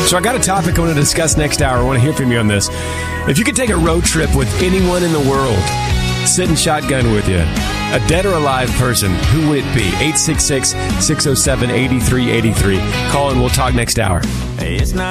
So I got a topic I want to discuss next hour. I want to hear from you on this. If you could take a road trip with anyone in the world, sitting shotgun with you, a dead or alive person, who would it be? 866-607-8383. Call and we'll talk next hour. It's not